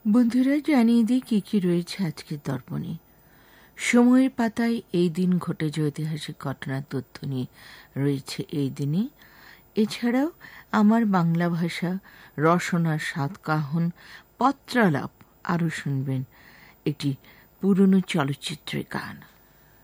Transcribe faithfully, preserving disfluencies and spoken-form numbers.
বন্ধুরা, জানিয়ে দিই কি কি রয়েছে আজকের দর্পণে। সময়ের পাতায় এই দিন ঘটে যে ঐতিহাসিক ঘটনার তথ্য নিয়ে রয়েছে এই দিনে। এছাড়াও আমার বাংলা ভাষা রসনার সাতকাহন পত্রালাপ আরও শুনবেন একটি পুরনো চলচ্চিত্রের গান।